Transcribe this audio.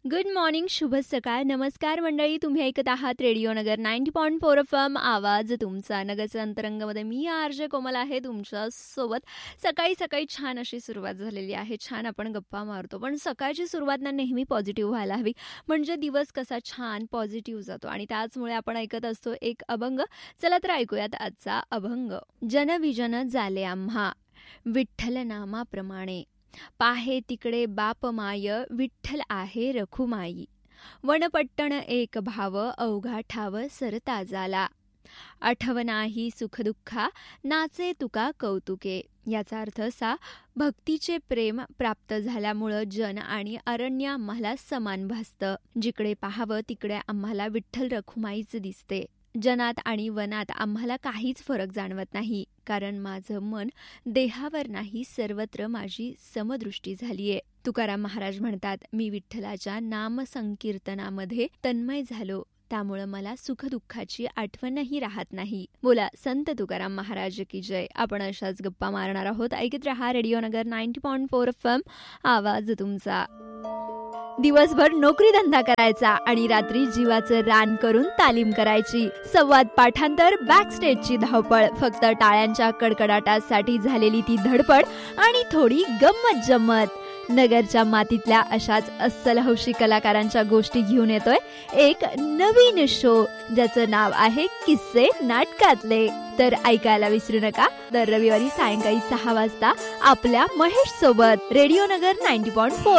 Good morning, शुभ सकाळ, नमस्कार मंडळी. तुम्ही ऐकत आहात रेडिओ नगर 90.4 FM. आवाज तुमचा नगरच्या अंतरंगामध्ये मी आरजे कोमल आहे तुमच्या सोबत. सकाळी सकाळी छान अशी सुरुवात झालेली आहे. छान आपण गप्पा मारतो, पण सकाळची सुरुवात ना नेहमी पॉझिटिव्ह व्हायला हवी, म्हणजे दिवस कसा छान पॉझिटिव्ह जातो. आणि त्याचमुळे आपण ऐकत असतो एक अभंग. चला तर ऐकूयात आजचा अभंग. जनविजन झाले आम्हा विठ्ठल नामाप्रमाणे, पाहे तिकडे बाप माय विठ्ठल आहे रखुमाई. वनपट्टण एक भाव अवघा ठाव सरता झाला, आठवनाही सुखदुःखा नाचे तुका कौतुके. याचा अर्थ असा, भक्तीचे प्रेम प्राप्त झाल्यामुळं जन आणि अरण्य आम्हाला समान भासतं. जिकडे पाहावं तिकडे आम्हाला विठ्ठल रखुमाईच दिसते. जनात आणि वनात आम्हाला काहीच फरक जाणवत नाही, कारण माझं मन देहावर नाही, सर्वत्र माझी समदृष्टी झालीये. तुकाराम महाराज म्हणतात, मी विठ्ठलाच्या नामसंकीर्तनामध्ये तन्मय झालो, त्यामुळं मला सुखदुःखाची आठवणही राहत नाही. बोला संत तुकाराम महाराज की जय. आपण अशाच गप्पा मारणार आहोत. ऐकत रहा रेडिओ नगर 90.4 FM. आवाज तुमचा. दिवसभर नोकरी धंदा करायचा आणि रात्री जीवाचं रान करून तालीम करायची. संवाद पाठांतर, बॅकस्टेजची धावपळ, फक्त टाळ्यांच्या कडकडाटासाठी झालेली ती धडपड आणि थोडी गंमत जम्मत. नगरच्या मातीतल्या अशाच अस्सल हौशी कलाकारांच्या गोष्टी घेऊन येतोय एक नवीन शो, ज्याचं नाव आहे किस्से नाटकातले. तर ऐकायला विसरू नका. दर रविवारी सायंकाळी 6 वाजता आपल्या महेश सोबत रेडिओ नगर 90.4